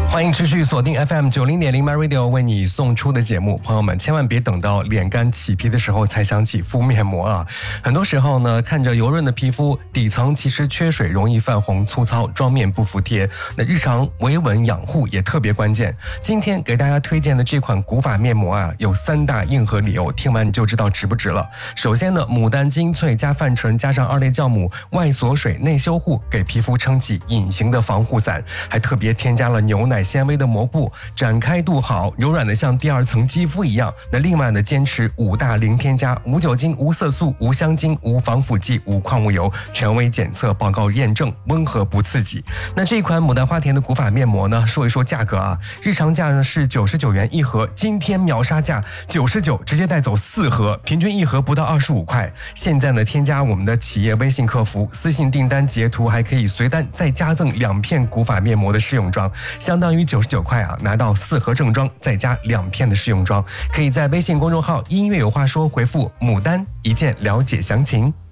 欢迎持续锁定 FM90.0 My Radio 为你送出的节目。朋友们千万别等到脸干起皮的时候才想起敷面膜啊！很多时候呢，看着油润的皮肤，底层其实缺水，容易泛红粗糙，妆面不服帖。那日常维稳养护也特别关键。今天给大家推荐的这款古法面膜啊，有3大硬核理由，听完你就知道值不值了。首先呢，牡丹精粹加泛醇加上2类酵母，外锁水内修护，给皮肤撑起隐形的防护伞，还特别添加了牛奶纤维的膜布，展开度好，柔软的像第2层肌肤一样。那另外呢，坚持5大零添加，无酒精、无色素、无香精、无防腐剂、无矿物油，权威检测报告验证，温和不刺激。那这一款牡丹花田的古法面膜呢，说一说价格啊，日常价呢是99元一盒，今天秒杀价99，直接带走4盒，平均一盒不到25块。现在呢，添加我们的企业微信客服，私信订单截图，还可以随单再加赠2片古法面膜的试用装，相当于99块啊，拿到4盒正装，再加2片的试用装。可以在微信公众号音乐有话说回复牡丹一键了解详情。